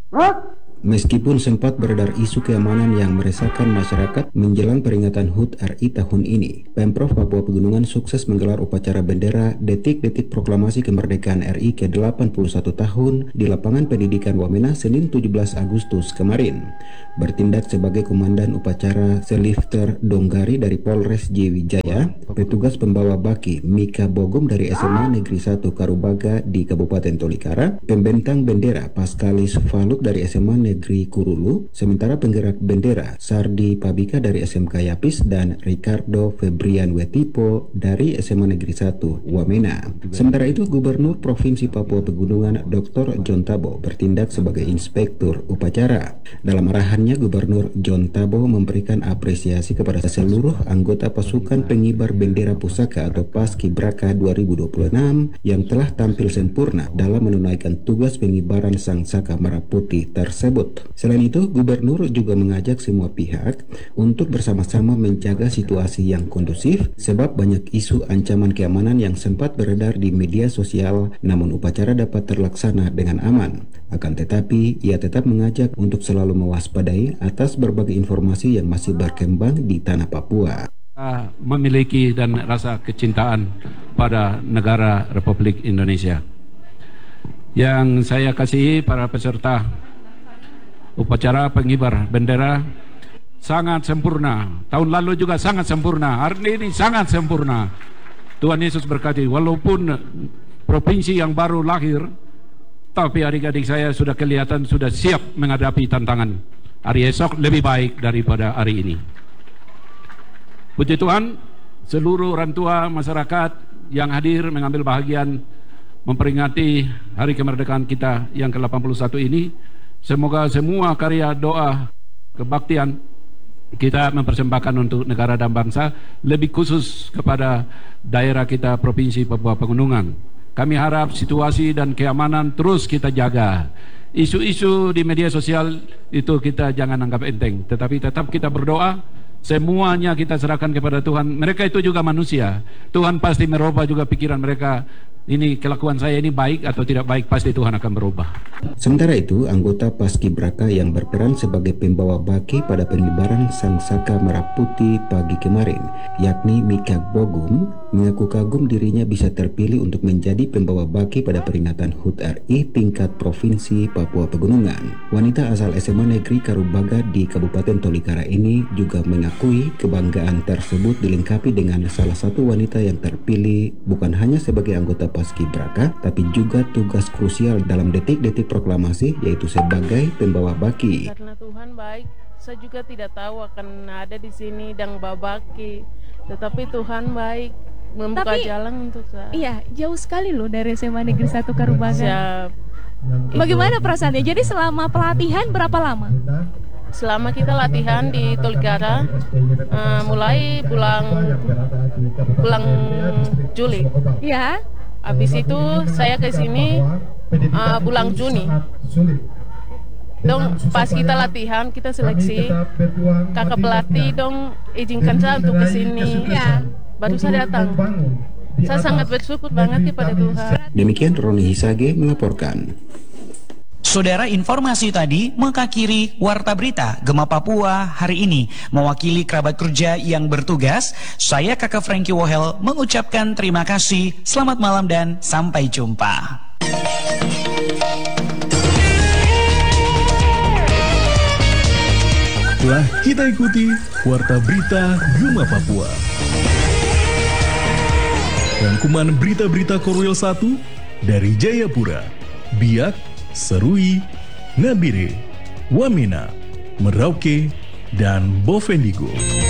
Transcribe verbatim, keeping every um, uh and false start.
Meskipun sempat beredar isu keamanan yang meresahkan masyarakat menjelang peringatan H U T R I tahun ini, Pemprov Papua Pegunungan sukses menggelar upacara bendera Detik-Detik Proklamasi Kemerdekaan R I ke delapan puluh satu tahun di Lapangan Pendidikan Wamena Senin tujuh belas Agustus kemarin. Bertindak sebagai komandan upacara Selifter Donggari dari Polres J Wijaya, petugas pembawa baki Mika Bogum dari S M A Negeri satu Karubaga di Kabupaten Tolikara, pembentang bendera Paskalis Falut dari S M A Negeri Kurulu, sementara penggerak bendera Sardi Pabika dari S M K Yapis dan Ricardo Febrian Wetipo dari S M A Negeri satu Wamena. Sementara itu, Gubernur Provinsi Papua Pegunungan Doktor John Tabo bertindak sebagai inspektur upacara. Dalam arahannya, Gubernur John Tabo memberikan apresiasi kepada seluruh anggota pasukan pengibar bendera pusaka atau Paskibraka dua ribu dua puluh enam yang telah tampil sempurna dalam menunaikan tugas pengibaran Sang Saka Merah Putih tersebut. Selain itu, Gubernur juga mengajak semua pihak untuk bersama-sama menjaga situasi yang kondusif sebab banyak isu ancaman keamanan yang sempat beredar di media sosial, namun upacara dapat terlaksana dengan aman. Akan tetapi, ia tetap mengajak untuk selalu mewaspadai atas berbagai informasi yang masih berkembang di tanah Papua. Memiliki dan rasa kecintaan pada negara Republik Indonesia. Yang saya kasihi para peserta upacara pengibar bendera sangat sempurna. Tahun lalu juga sangat sempurna. Hari ini sangat sempurna. Tuhan Yesus berkati. Walaupun provinsi yang baru lahir, tapi adik-adik saya sudah kelihatan sudah siap menghadapi tantangan. Hari esok lebih baik daripada hari ini. Puji Tuhan, seluruh orang tua masyarakat yang hadir mengambil bahagian memperingati hari kemerdekaan kita yang ke delapan puluh satu ini. Semoga semua karya doa kebaktian kita mempersembahkan untuk negara dan bangsa, lebih khusus kepada daerah kita Provinsi Papua Pegunungan. Kami harap situasi dan keamanan terus kita jaga. Isu-isu di media sosial itu kita jangan anggap enteng, tetapi tetap kita berdoa. Semuanya kita serahkan kepada Tuhan. Mereka itu juga manusia. Tuhan pasti merubah juga pikiran mereka. Ini kelakuan saya ini baik atau tidak baik, pasti Tuhan akan berubah. Sementara itu, anggota Paskibraka yang berperan sebagai pembawa baki pada pengibaran Sang Saka Merah Putih pagi kemarin, yakni Mika Bogum, mengaku kagum dirinya bisa terpilih untuk menjadi pembawa baki pada peringatan H U T R I tingkat Provinsi Papua Pegunungan. Wanita asal S M A Negeri Karubaga di Kabupaten Tolikara ini juga mengakui kebanggaan tersebut dilengkapi dengan salah satu wanita yang terpilih bukan hanya sebagai anggota Paskibraka, tapi juga tugas krusial dalam detik-detik proklamasi, yaitu sebagai pembawa baki. Karena Tuhan baik, saya juga tidak tahu akan ada di sini dan babaki, tetapi Tuhan baik membuka tapi, jalan untuk saya. Iya, jauh sekali loh dari S M A Negeri satu Karubaga. Siap. Bagaimana perasaannya? Jadi selama pelatihan berapa lama? Selama kita latihan di Tolikara, uh, mulai bulan bulan Juli. Ya. Habis itu saya ke sini uh, bulan Juni. Dong pas kita latihan, kita seleksi, kakak pelatih dong izinkan saya untuk ke sini. Ya. Baru saya datang. Saya sangat bersyukur banget kepada Tuhan. Demikian Roni Hisage melaporkan. Saudara, informasi tadi mengakhiri Warta Berita Gema Papua hari ini. Mewakili kerabat kerja yang bertugas, saya Kakak Frankie Wohel mengucapkan terima kasih, selamat malam dan sampai jumpa. Telah kita ikuti Warta Berita Gema Papua. Rangkuman berita-berita Korwil satu dari Jayapura, Biak, Serui, Nabire, Wamena, Merauke, dan Bovendigul.